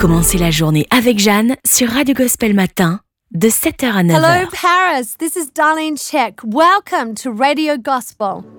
Commencez la journée avec Jeanne sur Radio Gospel Matin de 7h à 9h. Hello Paris, this is Darlene Check. Welcome to Radio Gospel.